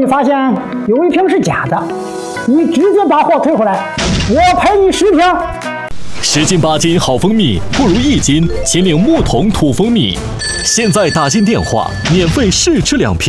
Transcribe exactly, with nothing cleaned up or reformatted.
你发现有一瓶是假的，你直接把货退回来，我赔你十瓶。 十斤八斤好蜂蜜不如一斤秦岭木桶土蜂蜜，现在打进电话免费试吃两瓶。